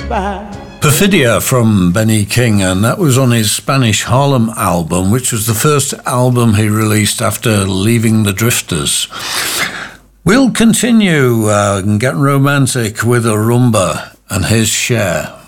Perfidia from Benny King, and that was on his Spanish Harlem album, which was the first album he released after leaving the Drifters. We'll continue and get romantic with a rumba, and here's Cher.